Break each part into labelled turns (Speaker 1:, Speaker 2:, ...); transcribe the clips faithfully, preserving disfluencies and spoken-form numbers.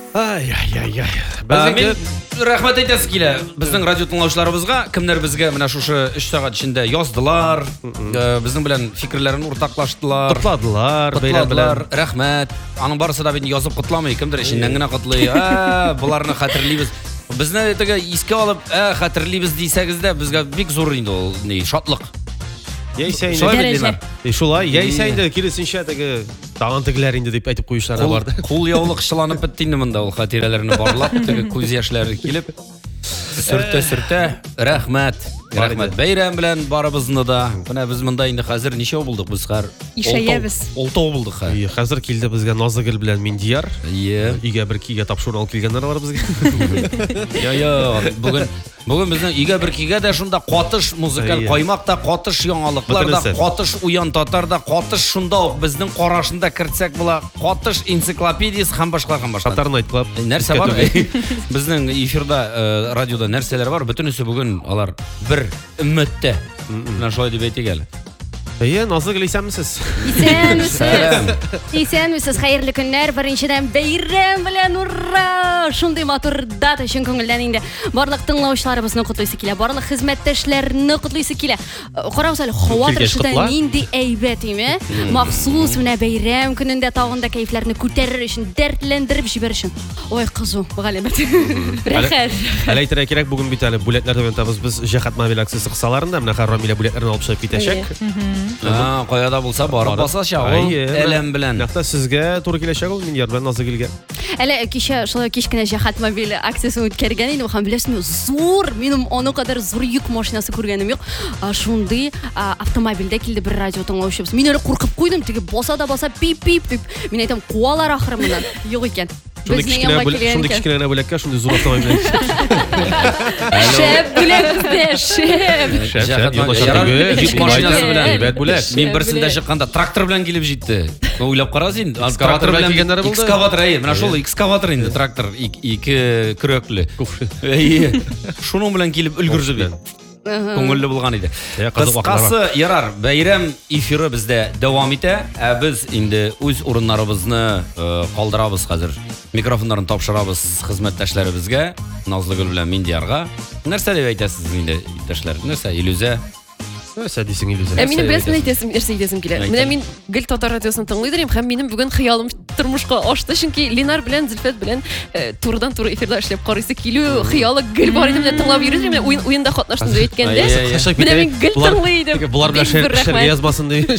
Speaker 1: Ай, ай, ай, ай.
Speaker 2: Мен рахмет айтасыз келе. Біздің радио тыңлаушыларыбызға кімдер бізге мына шушы үш сағат ішінде яздылар, біздің белән фикерләрен уртаклаштылар,
Speaker 1: Кутладылар,
Speaker 2: бәйләр. Рәхмәт. Аның барысы да бит язып кутламый, кемдер эченнән генә кутлый. А, буларны хәтерлибез. Безне теге искә алып, а, хәтерлибез дисәгез дә безгә бик зур инде ул ни шатлык.
Speaker 1: Яисә инде. Шулай, яисә инде киресенчә теге тагын тегеләр инде дип әйтеп куючылар бар.
Speaker 2: Кул яулык шыланып бетте инде монда ул хатирәләрне барлап, теге күз яшьләре килеп сөртә-сөртә. Рәхмәт. Рәхмәт. Бәйрәм белән барыбызны да. Менә без монда инде хәзер ничә булдык без хәр?
Speaker 3: Ишәябез.
Speaker 2: Алтау булдык хәр.
Speaker 1: Хәзер килде безгә Назыгөл белән Миндияр.
Speaker 2: Ие.
Speaker 1: Өйгә бер кигә тапшыру алып килгәннәр бар безгә.
Speaker 2: Я, я, бүген Бүген безнең өйгә бер кигә дә шунда катыш музыкаль каймак та, катыш яңалыклар да, катыш уян татар да, катыш шунда ук безнең карашында кертсәк була, катыш энциклопедиясы һәм башка һәм башка.
Speaker 1: Татарны айткылап.
Speaker 2: Нәрсә бар? Безнең эфирда, радиода нәрсәләр бар? Бөтенесе бүген алар бер өммәттә. Менә шулай дип әйтик әле.
Speaker 1: Әйе, Назыгөл исәнмесез?
Speaker 3: Исәнмесез. Исәнмесез, хәерле көннәр. Беренчедән бәйрәм белән ура! Шундый матур дата өчен күңелдән инде барлык тыңлаучыларыбызны котлыйсы килә, барлык хезмәттәшләрне котлыйсы килә. Карагыз әле, һава торышында нинди әйбәт име? Махсус менә бәйрәм көнендә тагын да кайфларны күтәрер өчен, дәртләндереп җибәр өчен. Ой, кызу, галәбәт. Рәхәт.
Speaker 1: Әле әйтергә кирәк, бүген бит әле бүләкләр төгәнтәбез без Җәһәт мобиль акциясе кысаларында, менә Рамилә бүләкләрне алып чыгып китәчәк.
Speaker 2: А, каяда булса барып басачак ул әлем белән.
Speaker 1: Нәкътә сезгә туры киләчәк ул Миндияр белән Назыгөлгә.
Speaker 3: Әле кичә шулай кич кенә Җәһәт мобиль акциясын үткәргән идем, һәм беләсезме, зур, минем аны кадәр зур йөк машинасы күргәнем юк. Шундый автомобильдә килде бер радио тыңлаучыбыз. Мин әле куркып куйдым, теге баса да баса пип-пип дип. Мин әйтәм, куалар ахры моннан. Юк икән.
Speaker 1: Шундый кичкенә бүләккә шундый зур автомобиль.
Speaker 3: Шәп бүләк бездә, шәп.
Speaker 2: Йөк машинасы белән
Speaker 1: әйбәт бүләк.
Speaker 2: Мин берсендә чыкканда трактор белән килеп җитте. Уйлап карагыз инде,
Speaker 1: экскаватор белән килгәннәр булды.
Speaker 2: Экскаватор, әйе, менә шул экскаватор инде, трактор ике көрәкле. Әйе. Шуның белән килеп өлгерде бит. Күңелле булган иде. Кыскасы, ярар, бәйрәм эфиры бездә дәвам итә. Ә без инде үз урыннарыбызны калдырабыз хәзер. Микрофоннарын тапшырабыз хезмәттәшләребезгә, Назлыгөл белән Миндиярга. Нәрсә дип әйтәсез инде, иптәшләр? Нәрсә, Илүзә?
Speaker 1: Нәрсә дисең Илүзә?
Speaker 4: Минем беләсем әйтәсем, нәрсә әйтәсем килә. Менә мин гел татар радиосын тыңлый идем һәм минем бүген хыялым тормышка ашты, чөнки Ленар белән Зөлфәт белән турыдан туры эфирда эшләп карыйсы килү хыялы гел бар иде, менә тыңлап йөридем, менә уен уенда катнаштым дип әйткәндә. Менә мин гел тыңлый идем.
Speaker 1: Булар белән шәр язмасын дип.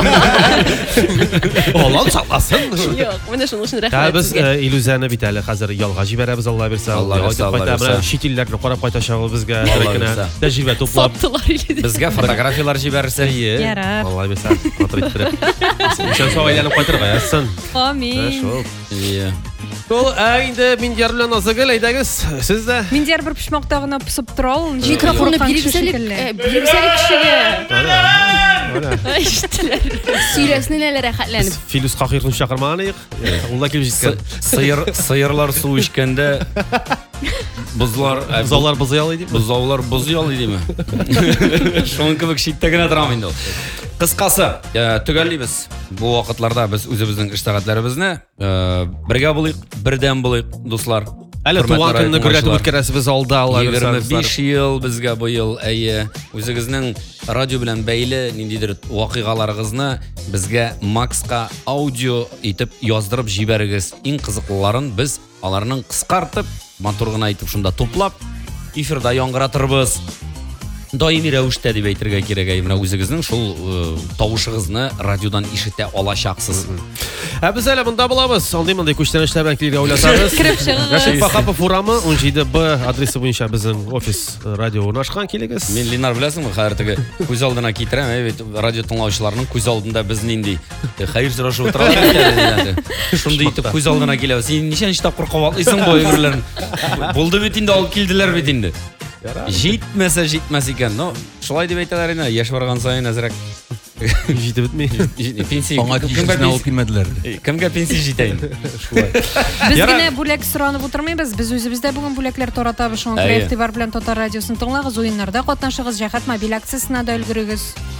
Speaker 1: Аллаһ сакласын.
Speaker 4: Юк, менә шуның өчен
Speaker 1: Ә
Speaker 4: рәхмәт.
Speaker 1: без Илүзәне бит әле хәзер ялга җибәрәбез, Алла бирсә. Алла чит илләрне карап кайтачак безгә, тәҗрибә туплап.
Speaker 2: Безгә фотографиялар җибәрсә.
Speaker 3: Ярар.
Speaker 1: Алла бирсә, матур иттереп. Ишан сагайланып кайтырга язсын.
Speaker 3: Амин.
Speaker 1: Ие. Ул инде Миндияр белән Назыгөл әйдәгез. Сез дә
Speaker 5: Миндияр бер почмакта гына пысып тора ул.
Speaker 3: Микрофонны бирибезәлек, бирибезәлек кешегә. Сөйләсен әле рәхәтләнеп.
Speaker 1: Филус Кахирны чакырмаган идек. Ул да килеп җиткән.
Speaker 2: Сыер сыерлар су içкәндә бузлар
Speaker 1: бузаулар бузыялый дип.
Speaker 2: Бузаулар бузыялый димме? Шуның кебек читтә генә торам инде ул. Кыскасы, төгәллибез. Бу вакытларда без үзебезнең эш сәгатьләребезне бергә булыйк, бердәм булыйк, дуслар.
Speaker 1: Әле туган көнне күрәтеп үткәрәсез алда, Алла
Speaker 2: егерме биш ел безгә бу ел, әйе, үзегезнең радио белән бәйле ниндидер вакыйгаларыгызны безгә Макска аудио итеп яздырып җибәрегез. Иң кызыклыларын без аларның кыскартып, матур гына итеп шунда туплап, эфирда яңгыратырбыз. Даими рәвештә дип әйтергә кирәк, менә үзегезнең шул тавышыгызны радиодан ишетә алачаксыз.
Speaker 1: Ә без әле монда булабыз. Андый мондай күчтәнешләр белән килергә уйласагыз. Рәшит Пахапов урамы он җиде Б адресы буенча безнең офис радио урнашкан, килегез.
Speaker 2: Мин Ленар беләсеңме, хәзер теге күз алдына китерәм, әйбәт радио тыңлаучыларның күз алдында без нинди хәер сорашып утыралар. Шундый итеп күз алдына киләбез. Син ничәнче тапкыр кабатлыйсың бу әйберләрне? Булды бит инде, алып килделәр бит инде. Җитмәсә җитмәс икән. Ну, шулай дип әйтәләр инде, яшь барган саен әзрәк
Speaker 1: җитеп бетми.
Speaker 2: Пенсия
Speaker 6: кемгә алып килмәделәр.
Speaker 2: Кемгә пенсия җитә инде? Шулай.
Speaker 5: Без генә бүләк соранып утырмыйбыз. Без үзебездә бүген бүләкләр таратабыз. Шуңа күрә игътибар белән татар радиосын тыңлагыз, уеннарда катнашыгыз, Җәһәт мобиль акциясына да өлгерегез.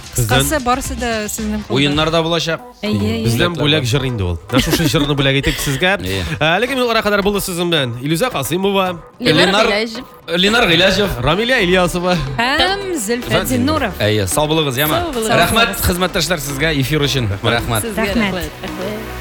Speaker 5: Кыскасы барысы да сезнең кулда.
Speaker 2: Уеннарда булачак.
Speaker 5: Әйе.
Speaker 1: Бездән бүләк җыр инде ул. Менә шушы җырны бүләк итеп сезгә.
Speaker 2: Ie.
Speaker 1: Әлеге минутларга кадәр булды сезнең белән Илюза Касыймова,
Speaker 2: Ленар Ленар Гыйләҗев.
Speaker 1: Рамилә Ильясова.
Speaker 5: Һәм Зөлфәт Зиннуров.
Speaker 2: Әйе, сау булыгыз, яма.
Speaker 4: Сау булыгыз.
Speaker 2: Рәхмәт хезмәттәшләр сезгә эфир өчен. Рәхмәт.
Speaker 4: Сезгә
Speaker 5: Рәхмәт.
Speaker 4: рәхмәт.